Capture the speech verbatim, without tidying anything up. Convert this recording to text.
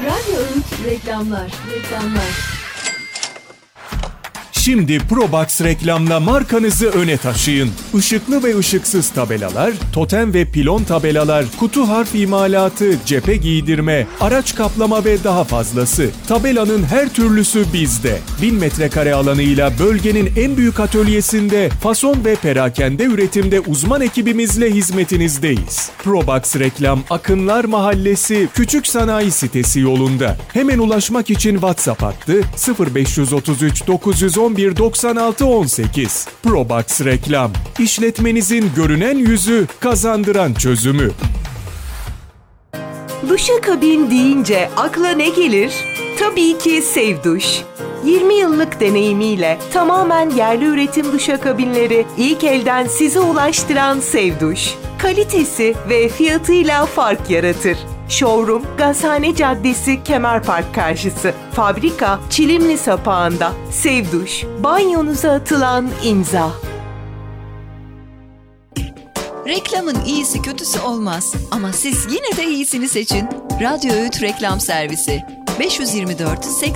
Radyo Öğüt reklamlar, reklamlar. Şimdi Probox reklamla markanızı öne taşıyın. Işıklı ve ışıksız tabelalar, totem ve pilon tabelalar, kutu harf imalatı, cephe giydirme, araç kaplama ve daha fazlası. Tabelanın her türlüsü bizde. bin metrekare alanıyla bölgenin en büyük atölyesinde fason ve perakende üretimde uzman ekibimizle hizmetinizdeyiz. Probox reklam Akınlar Mahallesi Küçük Sanayi Sitesi yolunda. Hemen ulaşmak için WhatsApp hattı sıfır beş otuz üç dokuz yüz on bir doksan altı on sekiz. Probox reklam. İşletmenizin görünen yüzü, kazandıran çözümü. Duşakabin deyince akla ne gelir? Tabii ki Sevduş. yirmi yıllık deneyimiyle tamamen yerli üretim duşakabinleri ilk elden size ulaştıran Sevduş. Kalitesi ve fiyatıyla fark yaratır. Showroom, Gazhane Caddesi, Kemerpark karşısı. Fabrika, Çilimli Sapağı'nda. Sevduş, banyonuza atılan imza. Reklamın iyisi kötüsü olmaz ama siz yine de iyisini seçin. Radyo Öğüt Reklam Servisi beş yüz yirmi dört seksen